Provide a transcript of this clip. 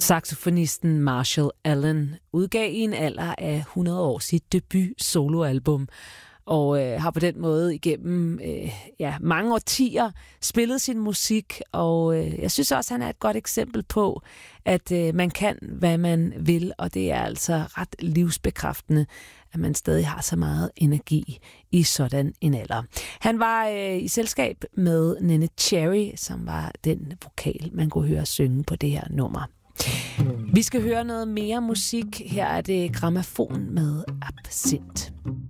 Saxofonisten Marshall Allen udgav i en alder af 100 år sit debut soloalbum, og har på den måde igennem mange årtier spillet sin musik, og jeg synes også, han er et godt eksempel på, at man kan, hvad man vil, og det er altså ret livsbekræftende, at man stadig har så meget energi i sådan en alder. Han var i selskab med Neneh Cherry, som var den vokal, man kunne høre synge på det her nummer. Vi skal høre noget mere musik. Her er det Grammofon med Absint.